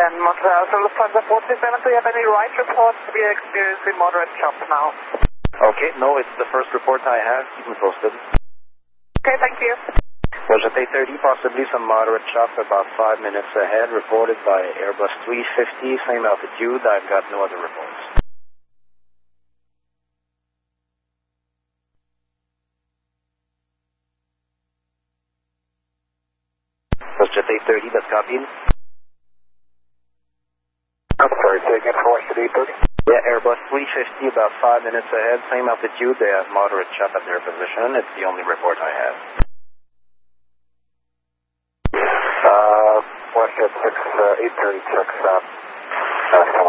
Montreal to Lufthansa 437, do you have any right reports? We are experiencing moderate chop now. Okay, no, it's the first report I have. Keep me posted. Okay, thank you. Roger 30, possibly some moderate chop about 5 minutes ahead, reported by Airbus 350, same altitude. I've got no other reports. Roger 30, that's copied. I'm sorry, say again for Roger 30? Yeah, Airbus 350, about 5 minutes ahead, same altitude. They have moderate chop at their position. It's the only report I have. Roger 830, checks